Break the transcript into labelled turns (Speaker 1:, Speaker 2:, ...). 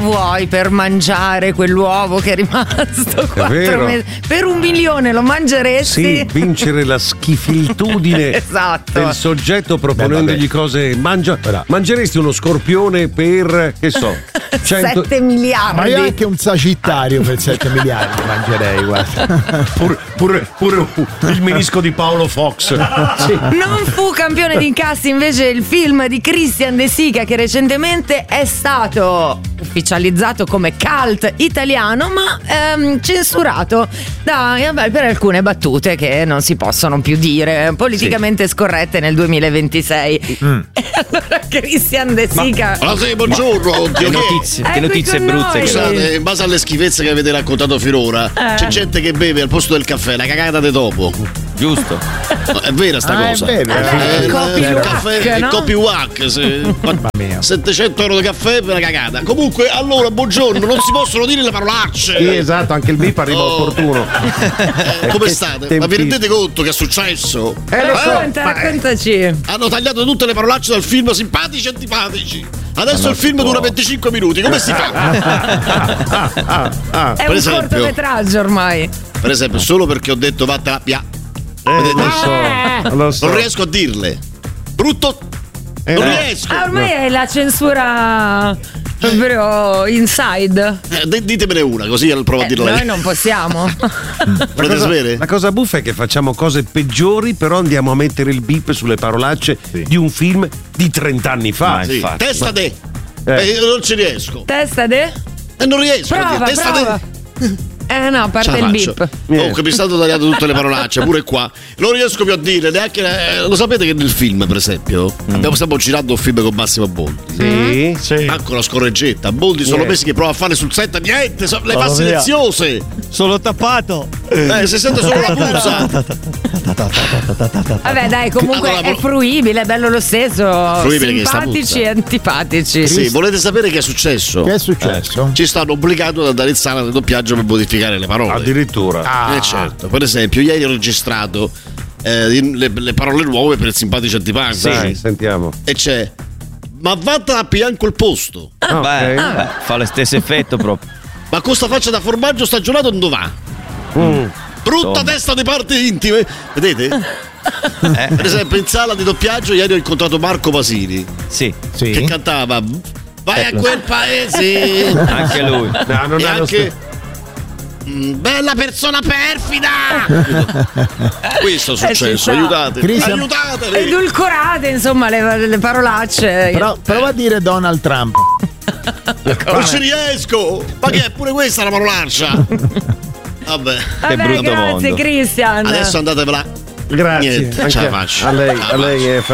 Speaker 1: vuoi per mangiare quell'uovo che è rimasto 4 mesi? Per 1 milione lo mangeresti?
Speaker 2: Sì, vincere la schifilitudine
Speaker 1: esatto.
Speaker 2: del soggetto proponendogli cose. Mangeresti uno scorpione per, che so,
Speaker 1: 7 miliardi.
Speaker 3: Ma io anche un sagittario per 7 miliardi mangerei, guarda.
Speaker 2: Pure il menisco di Paolo Fox. Sì.
Speaker 1: Non fu campione di incassi invece il film di Christian De Sica, che recentemente è stato ufficializzato come cult italiano, ma censurato per alcune battute che non si possono più dire, politicamente scorrette nel 2026. E allora Christian De Sica.
Speaker 4: Buongiorno.
Speaker 5: Che notizie brutte.
Speaker 4: Scusate, in base alle schifezze che avete raccontato finora, c'è gente che beve al posto del caffè la cagata di dopo.
Speaker 5: Giusto.
Speaker 4: No, è vera sta cosa.
Speaker 3: È vero.
Speaker 4: Il copy wack, 700 euro di caffè per la cagata. Comunque, allora, buongiorno, non si possono dire le parolacce.
Speaker 2: Sì, esatto, anche il bip arriva opportuno.
Speaker 4: Come state? Ma vi rendete conto che è successo?
Speaker 1: Raccontaci.
Speaker 4: Hanno tagliato tutte le parolacce dal film Simpatici e Antipatici. Adesso il film dura 25 minuti. Come si fa?
Speaker 1: È un cortometraggio ormai.
Speaker 4: Per esempio, solo perché ho detto vattela via.
Speaker 2: Lo so.
Speaker 4: Non riesco a dirle. Brutto. Non riesco.
Speaker 1: Ormai è la censura proprio inside.
Speaker 4: Ditemene una, così provo a dirla.
Speaker 1: Noi non possiamo.
Speaker 4: Volete sapere?
Speaker 2: La cosa buffa è che facciamo cose peggiori, però andiamo a mettere il bip sulle parolacce di un film di 30 anni fa.
Speaker 4: Sì. Testa de. Non ci riesco.
Speaker 1: Testa de?
Speaker 4: Non riesco a dire. Testa
Speaker 1: de. No, a parte il bip.
Speaker 4: Comunque mi è stato tagliato tutte le parolacce, pure qua. Non riesco più a dire neanche. Lo sapete che nel film, per esempio, stiamo girando un film con Massimo Boldi.
Speaker 2: Sì.
Speaker 4: Anche una scorreggetta. Boldi sono mesi che prova a fare sul set niente, le fa silenziose.
Speaker 5: Sono tappato.
Speaker 4: Si sente solo la puzza.
Speaker 1: Vabbè, dai, comunque è fruibile, è bello lo stesso.
Speaker 4: Fruibile,
Speaker 1: simpatici e antipatici.
Speaker 4: Sì, volete sapere che è successo?
Speaker 3: Che è successo?
Speaker 4: Ci stanno obbligando ad andare in sala del doppiaggio per modificare le parole.
Speaker 2: Addirittura.
Speaker 4: Certo. Per esempio, ieri ho registrato le parole nuove per il Simpatici Antipatici.
Speaker 2: Sì, sentiamo.
Speaker 4: E c'è: ma vattene a pigliare quel posto.
Speaker 5: Fa lo stesso effetto proprio.
Speaker 4: Ma con sta faccia da formaggio stagionato dove va? Brutta testa di parti intime. Vedete? Per esempio, in sala di doppiaggio ieri ho incontrato Marco Pasini.
Speaker 5: Sì.
Speaker 4: Che cantava vai a quel paese.
Speaker 5: Anche lui.
Speaker 2: No, non
Speaker 4: e
Speaker 2: è
Speaker 4: anche bella persona perfida. Questo è successo. Aiutatemi.
Speaker 1: Edulcorate, insomma, le parolacce.
Speaker 3: Però prova a dire Donald Trump.
Speaker 4: Non ci riesco. Ma che è pure questa la parolaccia? Vabbè,
Speaker 5: che brutto
Speaker 1: grazie
Speaker 5: mondo.
Speaker 1: Christian.
Speaker 4: Adesso andatevela.
Speaker 2: Grazie.
Speaker 4: Niente, ce la faccio.
Speaker 2: A lei è